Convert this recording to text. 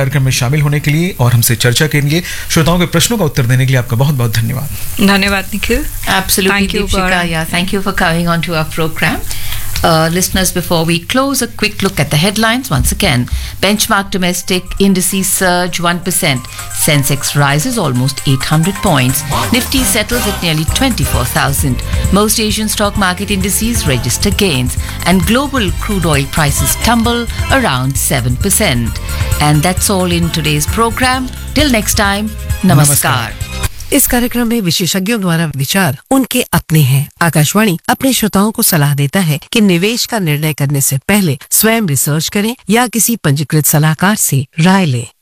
कार्यक्रम में शामिल होने के लिए और हमसे चर्चा के लिए, श्रोताओं के प्रश्नों का उत्तर देने के लिए आपका बहुत बहुत धन्यवाद। धन्यवाद Nikhil. Absolutely, Thank you, Deepshika. Gaurav. Yeah, thank you for coming on to our program. Listeners, before we close, a quick look at the headlines once again. Benchmark domestic indices surge 1%. Sensex rises almost 800 points. Nifty settles at nearly 24,000. Most Asian stock market indices register gains. And global crude oil prices tumble around 7%. And that's all in today's program. Till next time, Namaskar. इस कार्यक्रम में विशेषज्ञों द्वारा विचार उनके अपने हैं। आकाशवाणी अपने श्रोताओं को सलाह देता है कि निवेश का निर्णय करने से पहले स्वयं रिसर्च करें या किसी पंजीकृत सलाहकार से राय लें।